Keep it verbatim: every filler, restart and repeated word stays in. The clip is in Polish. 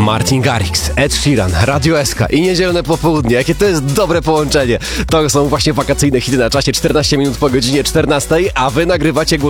Martin Garrix, Ed Sheeran, Radio S K i niedzielne popołudnie. Jakie to jest dobre połączenie. To są właśnie wakacyjne hity na czasie, czternaście minut po godzinie czternastej, a wy nagrywacie głos